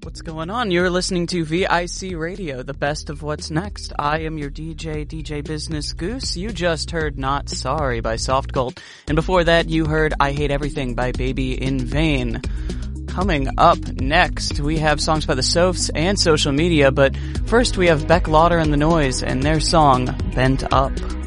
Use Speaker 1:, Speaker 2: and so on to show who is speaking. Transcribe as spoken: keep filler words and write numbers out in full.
Speaker 1: What's going on? You're listening to V I C Radio, the best of what's next. I am your D J, D J Business Goose. You just heard Not Sorry by Soft Gold. And before that, you heard I Hate Everything by Baby in Vain. Coming up next, we have songs by the Sophs and Social Media, but first we have Beck Lauder and The Noise and their song, Bent Up.